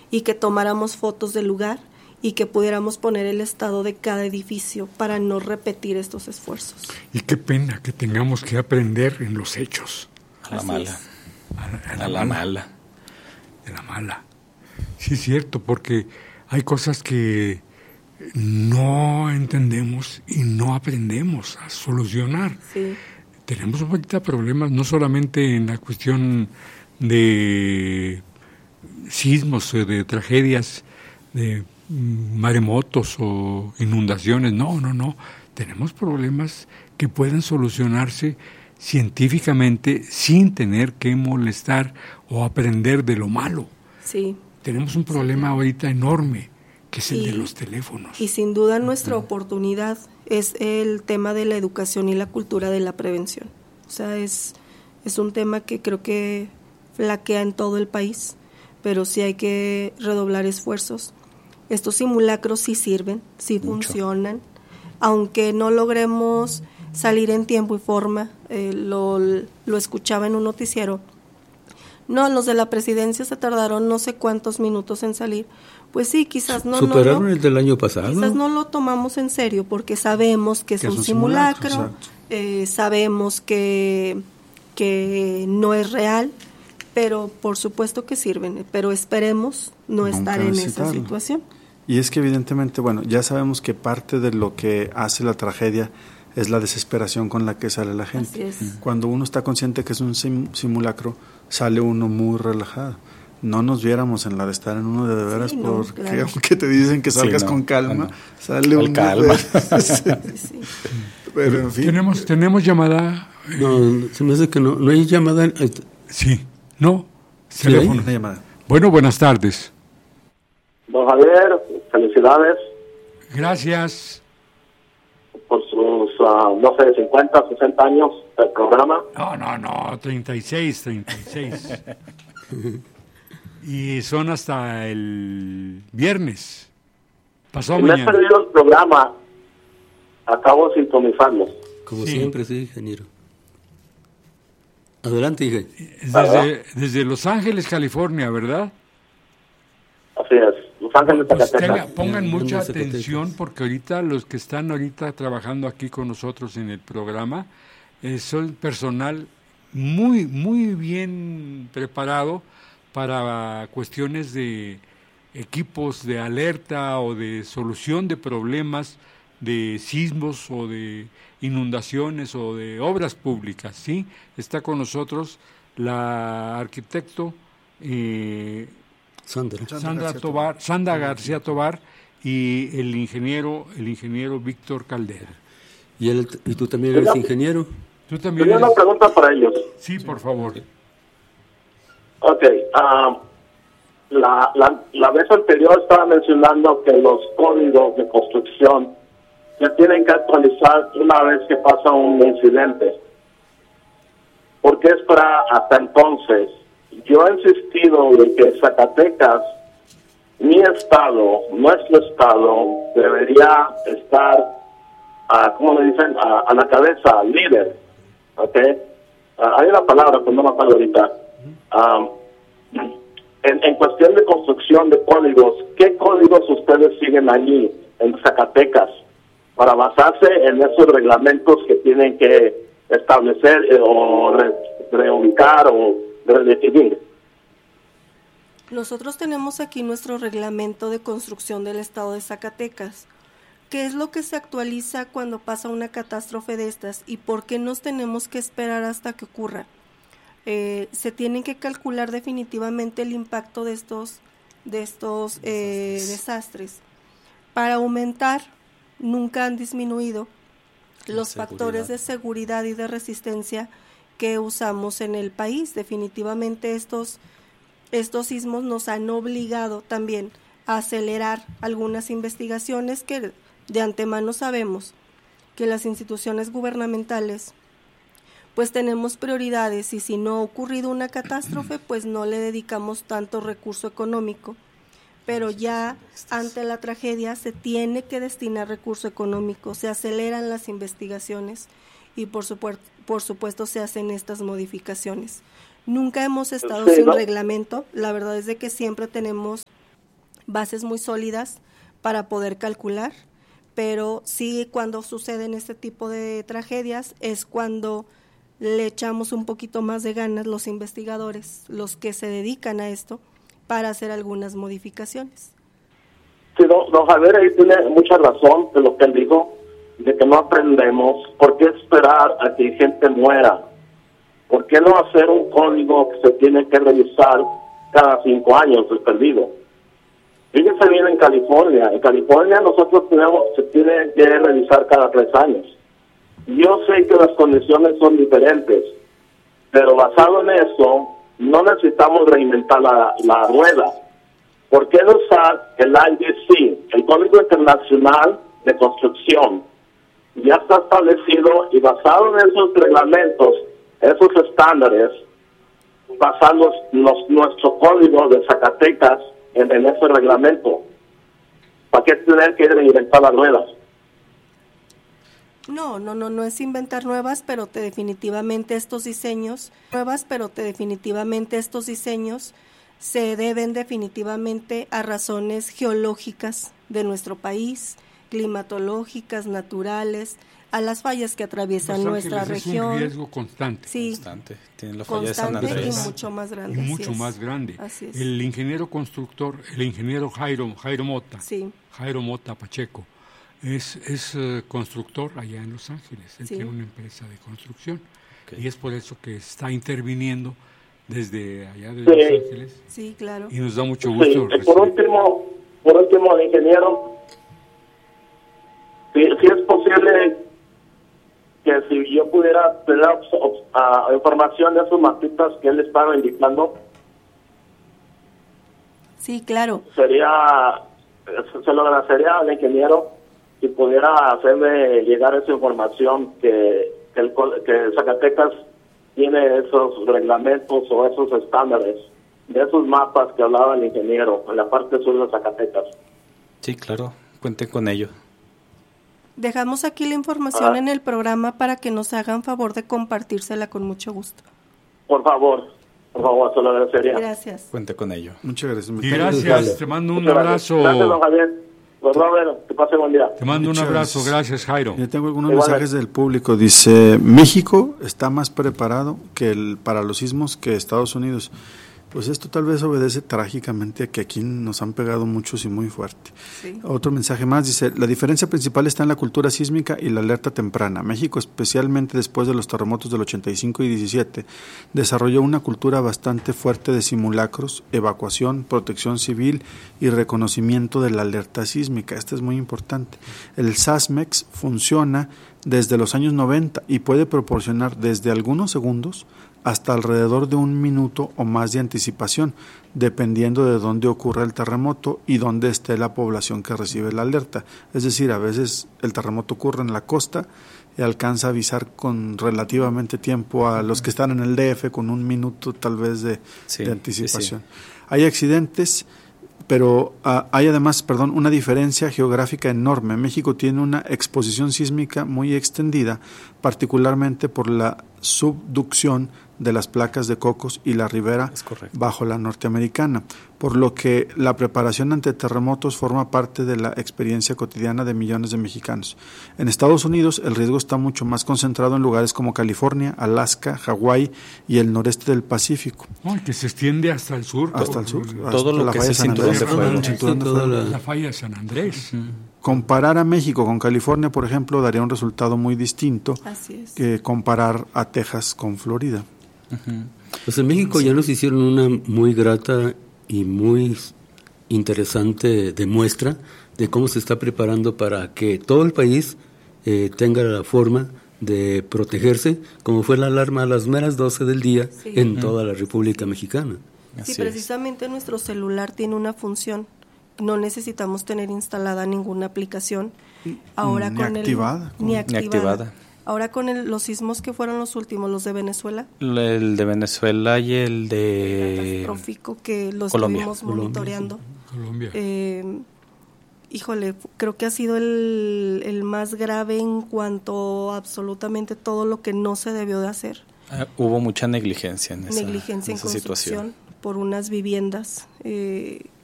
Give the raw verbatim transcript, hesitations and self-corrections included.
y que tomáramos fotos del lugar y que pudiéramos poner el estado de cada edificio para no repetir estos esfuerzos. Y qué pena que tengamos que aprender en los hechos. A la mala. A la, a la a la mala. mala. De la mala. Sí, es cierto, porque hay cosas que no entendemos y no aprendemos a solucionar. Sí. Tenemos ahorita problemas no solamente en la cuestión de sismos, de tragedias, de maremotos o inundaciones, no, no, no. Tenemos problemas que pueden solucionarse científicamente sin tener que molestar o aprender de lo malo. Sí. Tenemos un problema ahorita enorme, que es el y, de los teléfonos. Y sin duda nuestra uh-huh. oportunidad es el tema de la educación y la cultura de la prevención. O sea, es, es un tema que creo que flaquea en todo el país, pero sí hay que redoblar esfuerzos. Estos simulacros sí sirven, sí Mucho. funcionan, aunque no logremos salir en tiempo y forma. Eh, lo, lo escuchaba en un noticiero. No, los de la presidencia se tardaron no sé cuántos minutos en salir. Pues sí, quizás no. ¿Superaron no, no, el del año pasado? Quizás no lo tomamos en serio porque sabemos que es un, un simulacro, simulacro eh, sabemos que, que no es real, pero por supuesto que sirven, pero esperemos no Nunca estar en esa situación. Y es que evidentemente, bueno, ya sabemos que parte de lo que hace la tragedia es la desesperación con la que sale la gente. Así es. Cuando uno está consciente que es un sim- simulacro, sale uno muy relajado. No nos viéramos en la de estar en uno de, de veras, sí, no, porque claro. aunque te dicen que salgas sí, no, con calma, no. sale uno calma. De... sí. Sí. Pero en fin. Tenemos, tenemos llamada. No, se me hace que no, no hay llamada. Sí, no. ¿Sí teléfono. Hay? Llamada. Bueno, buenas tardes. Don Javier, felicidades. Gracias. Por sus, uh, no sé, cincuenta, sesenta años del programa. No, no, no, treinta y seis, treinta y seis. Y son hasta el viernes. Pasó y mañana. Me he perdido el programa. Acabo de sintonizarlo. Como sí. siempre, sí, ingeniero. Adelante, dije. Desde, desde Los Ángeles, California, ¿verdad? Así es. Los Ángeles, pues Zacatecas. Tenga, pongan mucha atención porque ahorita los que están ahorita trabajando aquí con nosotros en el programa eh, son personal muy, muy bien preparado para cuestiones de equipos de alerta o de solución de problemas de sismos o de inundaciones o de obras públicas, ¿sí? Está con nosotros la arquitecto eh, Sandra, Sandra Tobar, Sandra García Tobar y el ingeniero, el ingeniero Víctor Caldera. ¿Y, él, y tú también eres ingeniero? ¿Tú también Tenía eres? una pregunta para ellos. Sí, por favor. Ok, uh, la, la, la vez anterior estaba mencionando que los códigos de construcción se tienen que actualizar una vez que pasa un incidente. ¿Por qué esperar hasta entonces? Yo he insistido de que Zacatecas, mi estado, nuestro estado, debería estar, uh, ¿cómo le dicen?, uh, a la cabeza, líder. ¿Ok? Uh, hay una palabra, pero no me acuerdo ahorita. Um, en, en cuestión de construcción de códigos, ¿qué códigos ustedes siguen allí en Zacatecas para basarse en esos reglamentos que tienen que establecer eh, o re, reubicar o redefinir? Nosotros tenemos aquí nuestro reglamento de construcción del estado de Zacatecas. ¿Qué es lo que se actualiza cuando pasa una catástrofe de estas y por qué nos tenemos que esperar hasta que ocurra? Eh, se tienen que calcular definitivamente el impacto de estos, de estos eh, desastres. Para aumentar, nunca han disminuido los seguridad. factores de seguridad y de resistencia que usamos en el país. Definitivamente estos, estos sismos nos han obligado también a acelerar algunas investigaciones que de antemano sabemos que las instituciones gubernamentales pues tenemos prioridades y si no ha ocurrido una catástrofe pues no le dedicamos tanto recurso económico, pero ya ante la tragedia se tiene que destinar recurso económico, se aceleran las investigaciones y por supuesto, por supuesto se hacen estas modificaciones. Nunca hemos estado sí, sin ¿no? reglamento, la verdad es de que siempre tenemos bases muy sólidas para poder calcular, pero sí cuando suceden este tipo de tragedias es cuando le echamos un poquito más de ganas los investigadores, los que se dedican a esto, para hacer algunas modificaciones. Sí, don, don Javier ahí tiene mucha razón de lo que él dijo, de que no aprendemos. ¿Por qué esperar a que gente muera? ¿Por qué no hacer un código que se tiene que revisar cada cinco años de perdido? Fíjense bien en California. En California nosotros tenemos, se tiene que revisar cada tres años. Yo sé que las condiciones son diferentes, pero basado en eso, no necesitamos reinventar la, la rueda. ¿Por qué no usar el I D C, el Código Internacional de Construcción? Ya está establecido y basado en esos reglamentos, esos estándares, basando los, nuestro código de Zacatecas en, en ese reglamento. ¿Para qué tener que reinventar las ruedas? No, no, no, no es inventar nuevas, pero te definitivamente estos diseños, nuevas, pero te definitivamente estos diseños se deben definitivamente a razones geológicas de nuestro país, climatológicas, naturales, a las fallas que atraviesan Los nuestra Ángeles región. Es un riesgo constante. Sí, constante. Tienen la falla de San constante Andrés. y mucho más grande. Y así mucho es. más grande. Así es. El ingeniero constructor, el ingeniero Jairo, Jairo Mota, Sí. Jairo Mota Pacheco, es, es uh, constructor allá en Los Ángeles. Él Sí. tiene una empresa de construcción. Okay. Y es por eso que está interviniendo desde allá de Sí. Los Ángeles. Sí, claro. Y nos da mucho Sí, gusto. y por recibir. último, por último, el ingeniero, si, si es posible que si yo pudiera tener uh, información de esos mapitas que él estaba indicando, Sí, claro. sería, se lo agradecería al ingeniero si pudiera hacerme llegar esa información que, que, el, que Zacatecas tiene esos reglamentos o esos estándares de esos mapas que hablaba el ingeniero en la parte sur de Zacatecas. Sí, claro, cuenten con ello. Dejamos aquí la información Ah. en el programa para que nos hagan favor de compartírsela con mucho gusto. Por favor, por favor, se lo agradecería. Gracias. Cuente con ello. Muchas gracias. Y gracias, te mando un Muchas gracias. abrazo. Gracias, don Javier. Don Robert, que pase buen día. Te mando un Muchas abrazo, gracias. gracias Jairo. Yo tengo algunos Igualmente. mensajes del público. Dice, México está más preparado que el, para los sismos que Estados Unidos. Pues esto tal vez obedece trágicamente a que aquí nos han pegado muchos y muy fuerte. Sí. Otro mensaje más dice, la diferencia principal está en la cultura sísmica y la alerta temprana. México, especialmente después de los terremotos del ochenta y cinco y diecisiete, desarrolló una cultura bastante fuerte de simulacros, evacuación, protección civil y reconocimiento de la alerta sísmica. Esto es muy importante. El SASMEX funciona desde los años noventa y puede proporcionar desde algunos segundos hasta alrededor de un minuto o más de anticipación, dependiendo de dónde ocurra el terremoto y dónde esté la población que recibe la alerta. Es decir, a veces el terremoto ocurre en la costa y alcanza a avisar con relativamente tiempo a los que están en el D F con un minuto tal vez de, Sí, de anticipación. sí, sí. Hay accidentes, pero uh, hay además, perdón, una diferencia geográfica enorme. México tiene una exposición sísmica muy extendida, particularmente por la subducción de las placas de Cocos y la ribera bajo la norteamericana, por lo que la preparación ante terremotos forma parte de la experiencia cotidiana de millones de mexicanos. En Estados Unidos el riesgo está mucho más concentrado en lugares como California, Alaska, Hawái y el noreste del Pacífico. No, que se extiende hasta el sur. Hasta el sur. Todo hasta lo la que falla es de el San cinturón Andrés. de fuego. El cinturón de Sí, toda fuego. la- La falla de San Andrés. Comparar a México con California, por ejemplo, daría un resultado muy distinto Así es. que comparar a Texas con Florida. Pues en México ya nos hicieron una muy grata y muy interesante demuestra de cómo se está preparando para que todo el país eh, tenga la forma de protegerse, como fue la alarma a las meras doce del día Sí. en Ujú. toda la República Mexicana. Sí, Así es. precisamente nuestro celular tiene una función. No necesitamos tener instalada ninguna aplicación. Ahora Ni con activada. el ni Ni activada. activada. Ahora con el- los sismos que fueron los últimos, los de Venezuela, El de Venezuela y el de catastrófico que los Colombia. estuvimos Colombia, monitoreando. Colombia. Eh, híjole, creo que ha sido el, el más grave en cuanto a absolutamente todo lo que no se debió de hacer. Ah, hubo mucha negligencia en esa, Negligencia en en esa construcción situación. por unas viviendas. Eh,